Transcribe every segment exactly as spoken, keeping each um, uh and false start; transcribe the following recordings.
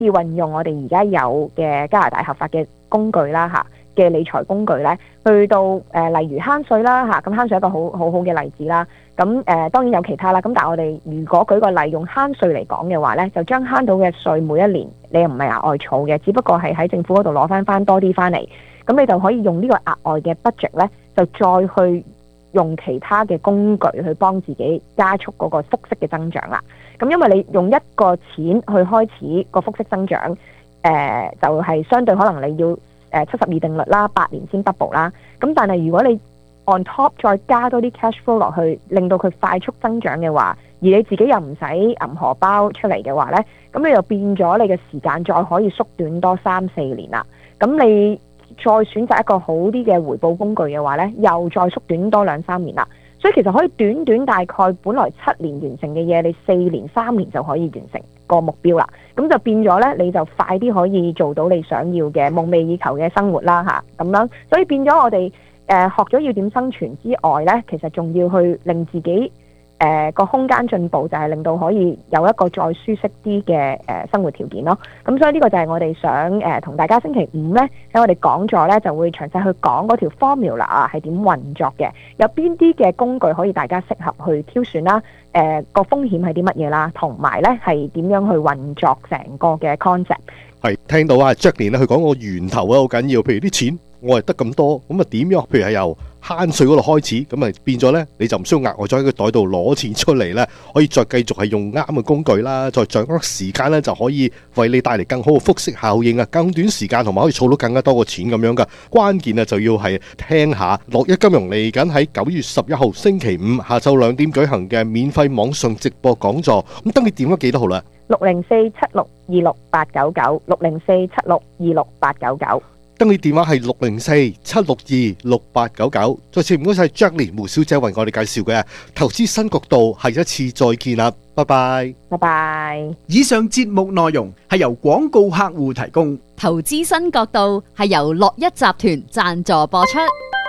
以運用我哋而家有嘅加拿大合法嘅工具啦嚇嘅理財工具咧，去到誒、呃、例如慳稅啦嚇，咁慳稅係一個好好好嘅例子啦。咁誒、呃、當然有其他啦，咁但係我哋如果舉個例用慳稅嚟講嘅話咧，就將慳到嘅稅每一年你又唔係額外儲嘅，只不過係喺政府嗰度攞翻翻多啲翻嚟，咁你就可以用呢個額外嘅 budget 咧，就再去用其他嘅工具去幫自己加速嗰個複息嘅增長啦。咁因為你用一個錢去開始個複息增長，誒、呃、就係、是、相對可能你要誒七十二定律啦，八年先 double 啦。咁但係如果你 on top 再加多啲 cash flow 落去，令到佢快速增長嘅話，而你自己又唔使揞荷包出嚟嘅話呢，咁你就變咗你嘅時間再可以縮短多三四年啦。咁你再選擇一個好啲嘅回報工具嘅話呢，又再縮短多兩三年啦。所以其實可以短短大概本來七年完成嘅嘢，你四年三年就可以完成個目標啦。咁就變咗呢，你就快啲可以做到你想要嘅夢寐以求嘅生活啦嚇。咁樣，所以變咗我哋誒、呃、學咗要點生存之外呢，其實仲要去令自己誒個、呃、空間進步，就係令到可以有一個再舒適啲嘅誒生活條件咯。咁所以呢個就係我哋想誒同、呃、大家星期五呢，喺我哋講座呢，就會詳細去講嗰條 formula 啊係點運作嘅，有邊啲嘅工具可以大家適合去挑選啦，誒、呃、個風險係啲乜嘢啦，同埋呢係點樣去運作成個嘅 concept。 係聽到啊 Jacqueline 咧，佢講個源頭啊好緊要，譬如啲錢我係得咁多，咁啊點樣？譬如係由慳稅嗰度開始，咁啊變咗呢，你就唔需要額外再喺個袋度攞錢出嚟呢，可以再繼續係用啱嘅工具啦，再掌握時間呢，就可以為你帶嚟更好嘅複息效應啊，更短時間同埋可以儲到更加多嘅錢咁樣噶。關鍵啊就要係聽下樂一金融嚟緊喺九月十一號星期五下晝兩點舉行嘅免費網上直播講座，咁登記電話幾多號啦？ 六零四七六二六八九九，六零四七六二六八九九。 登記電話係六零四七六二六八九九。再次唔該晒 Jacqueline 胡小姐為我哋介紹嘅投資新角度，下一次再見啦，拜拜。 拜拜。 以上節目內容係由廣告客戶提供， 投資新角度係由樂一集團贊助播出。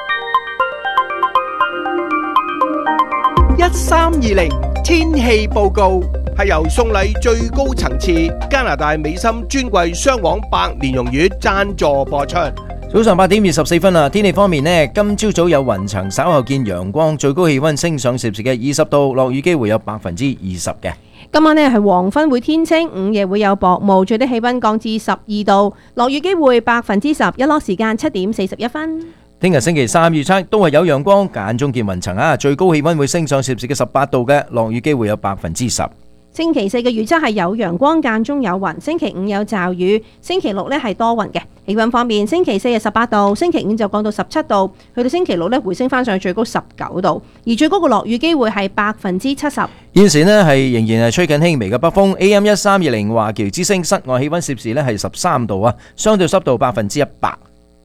一三二零天氣報告係由送禮最高層次加拿大美心專櫃雙黃白蓮蓉月贊助播出。 早上八點二十四分啊！天氣方面呢，今朝早有雲層，稍後見陽光，最高氣溫升上攝氏嘅二十度，落雨機會有百分之二十嘅。 今晚呢係黃昏會天清，午夜會有薄霧，最低氣溫降至十二度，落雨機會百分之十，日落時間七點四十一分。 聽日星期三預測都係有陽光，間中見雲層啊，最高氣溫會升上攝氏嘅十八度嘅，落雨機會有百分之十。 星期四嘅預測係有陽光，間中有雲，星期五有驟雨，星期六呢係多雲嘅。氣溫方面，星期四係十八度，星期五就降到十七度，去到星期六呢回升翻上去最高十九度，而最高嘅落雨機會係百分之七十。 現時呢係仍然係吹緊輕微嘅北風 ，A M 一三二零華僑之聲，室外氣溫攝氏呢係十三度啊，相對濕度百分之一百。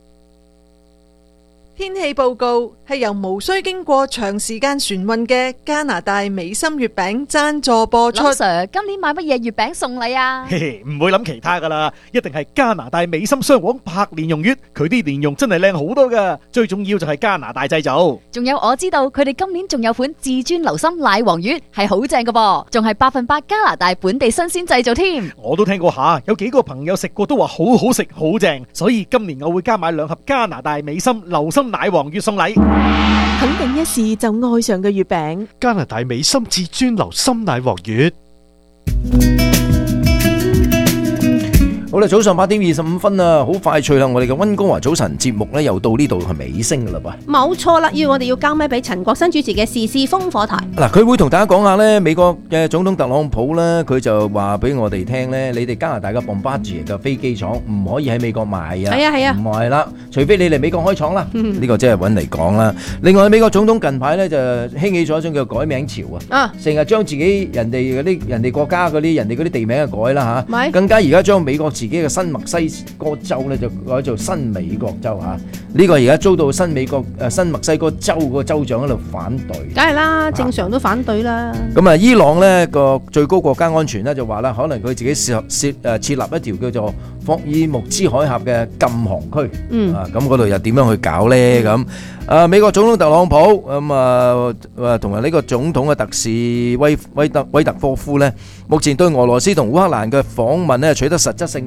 天氣報告係由無需經過長時間船運嘅加拿大美心月餅贊助播出。 林 Sir， 今年買乜嘢月餅送禮啊？ 嘿嘿，唔會諗其他噶啦，一定係加拿大美心雙黃白蓮蓉月，佢啲蓮蓉真係靚好多噶，最重要就係加拿大製造。 仲有我知道佢哋今年仲有款至尊流心奶黃月係好正噶噃，仲係百分百加拿大本地新鮮製造添。 我都聽過下，有幾個朋友食過都話好好食好正，所以今年我會加買兩盒加拿大美心流心奶黃月送禮。 肯定一試就愛上嘅月餅， 加拿大美心至尊流心奶黃月。 好啦，早上八點二十五分啊，好快脆啦！我哋嘅溫哥華早晨節目咧，又到呢度係尾聲噶啦噃。 冇錯啦，要我哋要交咪俾陳國新主持嘅時事烽火台。 嗱，佢會同大家講下咧，美國嘅總統特朗普咧，佢就話俾我哋聽咧，你哋加拿大嘅 Bombardier 嘅飛機廠唔可以喺美國賣啊。 係啊係啊， 唔係啦，除非你嚟美國開廠啦。呢個即係揾嚟講啦。另外，美國總統近排咧就興起咗一種叫改名潮啊，成日將自己人哋嗰啲人哋國家嗰啲人哋嗰啲地名啊改啦嚇，更加而家將美國自自己嘅新墨西哥州咧就改做新美國州嚇。呢個而家遭到新美國誒新墨西哥州個州長喺度反對。 梗係啦，正常都反對啦。 咁啊，伊朗呢個最高國家安全咧就話啦，可能佢自己設設誒設立一條叫做霍爾木茲海峽嘅禁航區。嗯。啊，咁嗰度又點樣去搞咧？咁啊，美國總統特朗普咁啊啊同埋呢個總統嘅特使威威特威特科夫咧，目前對俄羅斯同烏克蘭嘅訪問咧取得實質性